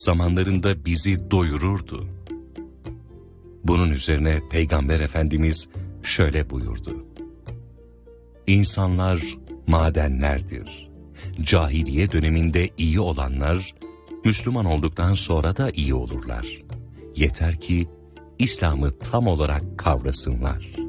zamanlarında bizi doyururdu. Bunun üzerine Peygamber Efendimiz şöyle buyurdu: İnsanlar madenlerdir. Cahiliye döneminde iyi olanlar, Müslüman olduktan sonra da iyi olurlar. Yeter ki İslam'ı tam olarak kavrasınlar.